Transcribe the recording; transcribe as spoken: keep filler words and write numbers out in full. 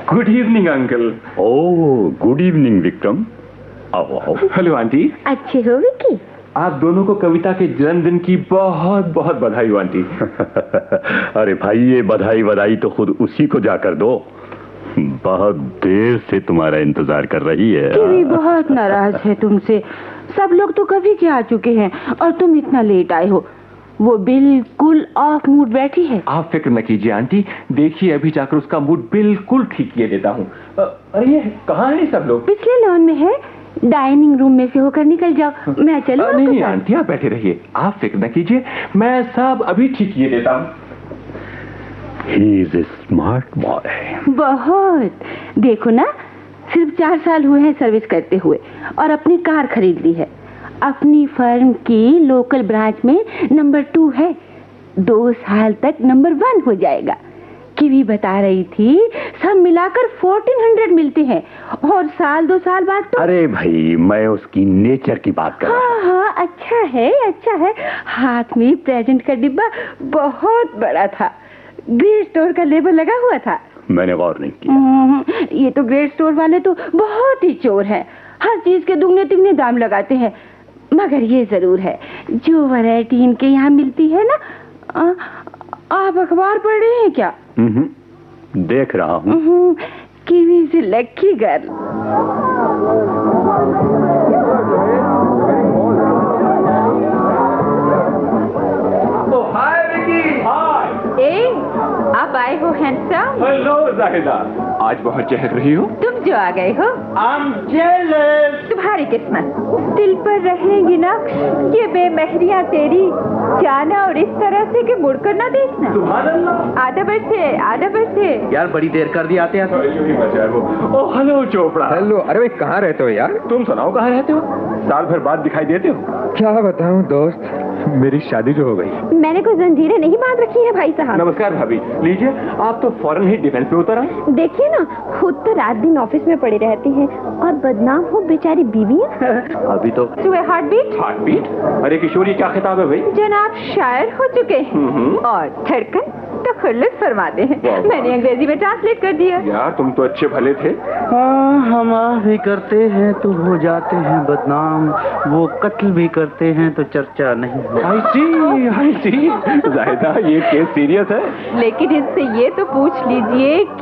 Good evening uncle. Oh good evening Vikram. आओ आओ। Hello aunty. अच्छे हो विक्की? आप दोनों को कविता के जन्मदिन की बहुत बहुत बधाई हो आंटी। अरे भाई ये बधाई बधाई तो खुद उसी को जाकर दो, बहुत देर से तुम्हारा इंतजार कर रही है। कीवी बहुत नाराज है तुमसे। सब लोग तो कभी के आ चुके हैं और तुम इतना लेट आए हो। वो बिल्कुल ऑफ मूड बैठी है। आप फिक्र न कीजिए आंटी, देखिए अभी जाकर उसका मूड बिल्कुल ठीक किए देता हूँ। अरे ये कहाँ है सब लोग? पिछले लॉन में है, डाइनिंग रूम में से होकर निकल जाओ। मैं चलूं? नहीं नहीं आंटी आप बैठे रहिए, आप फिक्र न कीजिए, मैं सब अभी ठीक किए देता हूँ। He is a smart boy. बहुत। देखो ना, सिर्फ चार साल हुए हैं सर्विस करते हुए और अपनी कार खरीद ली है। अपनी फर्म की लोकल ब्रांच में नंबर टू है। दो साल तक नंबर वन हो जाएगा। कीवी बता रही थी सब मिलाकर फोर्टीन हंड्रेड मिलते हैं और साल दो साल बाद तो। अरे भाई मैं उसकी नेचर की बात कर रहा हूँ। हाँ हाँ अच्छा है अच्छा है। हाथ में प्रेजेंट का डिब्बा बहुत बड़ा था, ग्रेट स्टोर का लेबल लगा हुआ था। मैंने गौर नहीं किया। ये तो ग्रेट स्टोर वाले तो बहुत ही चोर हैं, हर चीज के दुगने तिगने दाम लगाते हैं। मगर ये जरूर है, जो वैरायटी इनके यहाँ मिलती है ना। आ, आप अखबार पढ़ रहे हैं क्या? देख रहा हूँ। कीवी से लकी गर्ल। हाय विकी। हाय। ए, आप आए हो हैंडसम? हेलो जाहिदा, आज बहुत चहक रही हो। तुम जो आ गए हो। I'm jealous। तुम्हारी किस्मत। दिल पर रहेंगी ना ये बेमहरियां तेरी, जाना और इस तरह से कि मुड़कर ना देखना। सुभान अल्लाह। आधा बैठे आधा बैठे। यार बड़ी देर कर दी आते आते। यूं ही बचा है वो। Oh hello Chopra. हेलो। अरे भाई कहाँ रहते हो यार? तुम सुनाओ कहाँ रहते हो? साल भर बाद दिखाई देते हो। क्या बताऊं दोस्त, मेरी शादी जो हो गई। मैंने कोई जंजीरें नहीं बांध रखी है भाई साहब। नमस्कार भाभी, लीजिए आप तो फौरन ही डिफेंस पे उतर आए। देखिए ना, खुद तो रात दिन ऑफिस में पड़ी रहती हैं और बदनाम हो बेचारी बीवियां। अभी तो सुबह हार्ट बीट। Heart beat? अरे किशोरी क्या खिताब है भाई? जनाब शायर हो चुके हैं और धड़कन तो खुल्लस फरमाते हैं। मैंने अंग्रेजी में ट्रांसलेट कर दिया। यार तुम तो अच्छे भले थे। हाँ हम भी करते हैं तो हो जाते हैं बदनाम, वो कत्ल भी करते हैं तो चर्चा नहीं। आई सी आई सी। जाहिदा ये केस सीरियस है। लेकिन इससे ये तो पूछ लीजिए